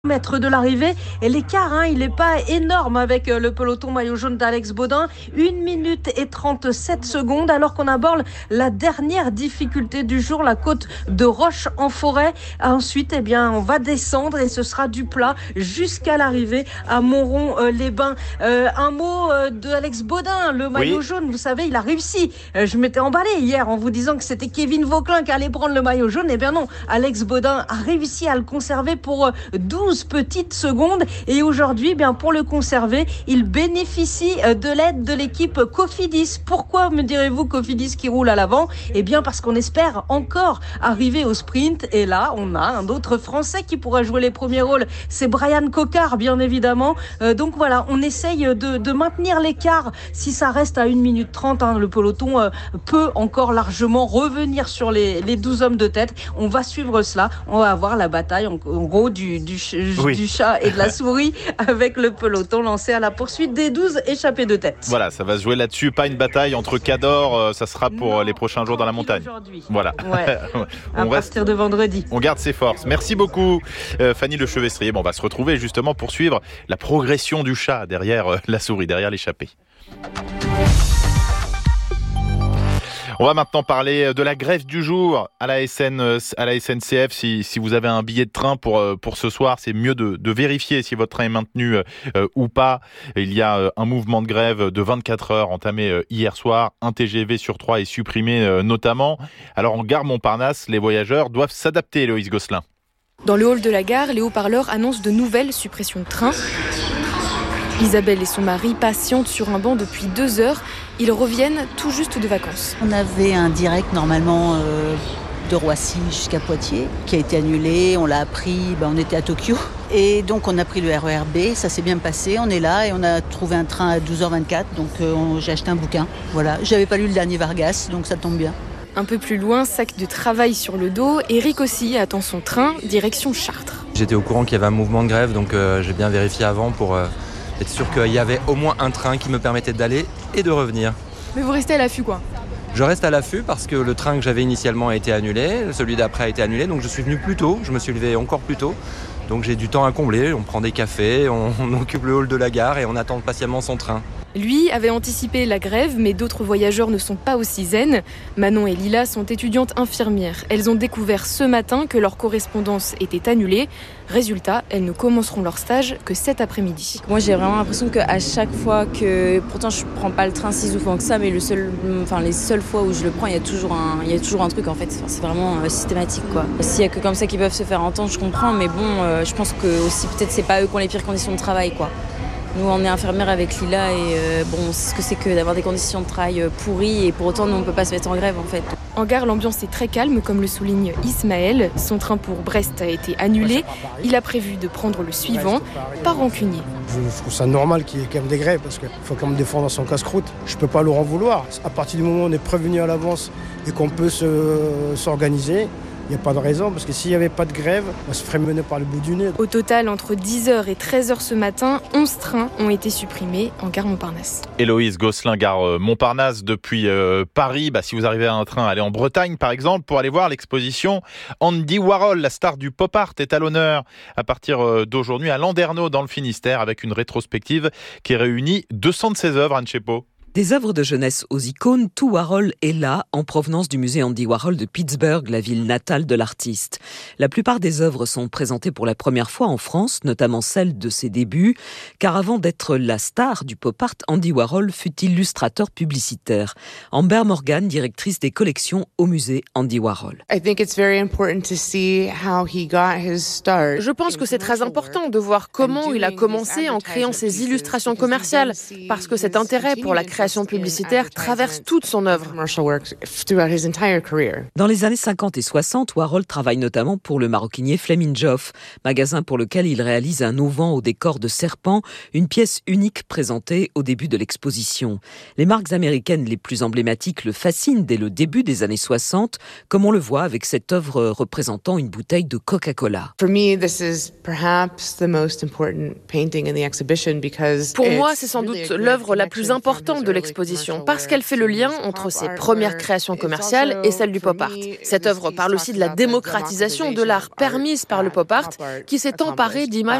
Mètres de l'arrivée et l'écart il n'est pas énorme avec le peloton maillot jaune d'Alex Baudin, 1 minute et 37 secondes alors qu'on aborde la dernière difficulté du jour, la côte de Roche-en-Forêt. Ensuite on va descendre et ce sera du plat jusqu'à l'arrivée à Montron-les-Bains. Un mot de Alex Baudin, le maillot jaune, vous savez, il a réussi. Je m'étais emballé hier en vous disant que c'était Kevin Vauquelin qui allait prendre le maillot jaune. Non, Alex Baudin a réussi à le conserver pour 12 petites secondes et aujourd'hui, pour le conserver, il bénéficie de l'aide de l'équipe Cofidis. Pourquoi, me direz-vous, Cofidis qui roule à l'avant ? Parce qu'on espère encore arriver au sprint et là, on a un autre Français qui pourra jouer les premiers rôles. C'est Brian Coquard, bien évidemment. Donc voilà, on essaye de maintenir l'écart. Si ça reste à 1 minute 30, le peloton peut encore largement revenir sur les 12 hommes de tête. On va suivre cela. On va avoir la bataille en gros du chat et de la souris avec le peloton lancé à la poursuite des 12 échappés de tête. Voilà, ça va se jouer là-dessus. Pas une bataille entre cadors, ça sera pour les prochains jours dans la montagne. Aujourd'hui. Voilà. Ouais. à partir de vendredi. On garde ses forces. Merci beaucoup, Fanny Lechevestrier. On va se retrouver justement pour suivre la progression du chat derrière la souris, derrière l'échappée. On va maintenant parler de la grève du jour à la SNCF. Si vous avez un billet de train pour ce soir, c'est mieux de vérifier si votre train est maintenu ou pas. Il y a un mouvement de grève de 24 heures entamé hier soir. Un TGV sur 3 est supprimé notamment. Alors en gare Montparnasse, les voyageurs doivent s'adapter, Héloïse Gosselin. Dans le hall de la gare, les haut-parleurs annoncent de nouvelles suppressions de trains. Isabelle et son mari patientent sur un banc depuis 2 heures. Ils reviennent tout juste de vacances. On avait un direct normalement de Roissy jusqu'à Poitiers qui a été annulé. On l'a appris, on était à Tokyo. Et donc on a pris le RER B, ça s'est bien passé. On est là et on a trouvé un train à 12h24. Donc j'ai acheté un bouquin. Voilà, j'avais pas lu le dernier Vargas, donc ça tombe bien. Un peu plus loin, sac de travail sur le dos, Eric aussi attend son train, direction Chartres. J'étais au courant qu'il y avait un mouvement de grève, donc j'ai bien vérifié avant pour être sûr qu'il y avait au moins un train qui me permettait d'aller et de revenir. Mais vous restez à l'affût quoi ? Je reste à l'affût parce que le train que j'avais initialement a été annulé, celui d'après a été annulé, donc je suis venu plus tôt, je me suis levé encore plus tôt. Donc j'ai du temps à combler, on prend des cafés, on occupe le hall de la gare et on attend patiemment son train. Lui avait anticipé la grève, mais d'autres voyageurs ne sont pas aussi zen. Manon et Lila sont étudiantes infirmières. Elles ont découvert ce matin que leur correspondance était annulée. Résultat, elles ne commenceront leur stage que cet après-midi. Moi, j'ai vraiment l'impression qu'à chaque fois que... Pourtant, je ne prends pas le train si souvent que ça, mais les seules fois où je le prends, il y a toujours un truc, en fait. C'est vraiment systématique, quoi. S'il n'y a que comme ça qu'ils peuvent se faire entendre, je comprends. Mais bon, je pense que aussi, peut-être, c'est pas eux qui ont les pires conditions de travail, quoi. Nous, on est infirmières avec Lila et on sait ce que c'est que d'avoir des conditions de travail pourries et pour autant, nous, on ne peut pas se mettre en grève, en fait. En gare, l'ambiance est très calme, comme le souligne Ismaël. Son train pour Brest a été annulé. Il a prévu de prendre le suivant, pas rancunier. Je trouve ça normal qu'il y ait quand même des grèves parce qu'il faut quand même défendre son casse-croûte. Je ne peux pas leur en vouloir. À partir du moment où on est prévenu à l'avance et qu'on peut s'organiser, il n'y a pas de raison, parce que s'il n'y avait pas de grève, on se ferait mener par le bout du nez. Au total, entre 10h et 13h ce matin, 11 trains ont été supprimés en gare Montparnasse. Héloïse Gosselin, gare Montparnasse depuis Paris. Si vous arrivez à un train, allez en Bretagne par exemple pour aller voir l'exposition Andy Warhol, la star du pop art, est à l'honneur à partir d'aujourd'hui à Landerneau dans le Finistère avec une rétrospective qui réunit 200 de ses œuvres, Anne Chepo. Des œuvres de jeunesse aux icônes, tout Warhol est là, en provenance du musée Andy Warhol de Pittsburgh, la ville natale de l'artiste. La plupart des œuvres sont présentées pour la première fois en France, notamment celles de ses débuts, car avant d'être la star du pop art, Andy Warhol fut illustrateur publicitaire. Amber Morgan, directrice des collections au musée Andy Warhol. Je pense que c'est très important de voir comment il a commencé en créant ses illustrations commerciales, parce que cet intérêt pour la création publicitaire traverse toute son œuvre. Dans les années 50 et 60, Warhol travaille notamment pour le maroquinier Fleming Joff, magasin pour lequel il réalise un auvent au décor de serpent, une pièce unique présentée au début de l'exposition. Les marques américaines les plus emblématiques le fascinent dès le début des années 60, comme on le voit avec cette œuvre représentant une bouteille de Coca-Cola. Pour moi, c'est sans doute l'œuvre la plus importante de de l'exposition parce qu'elle fait le lien entre ses premières créations commerciales et celles du pop art. Cette œuvre parle aussi de la démocratisation de l'art permise par le pop art qui s'est emparé d'images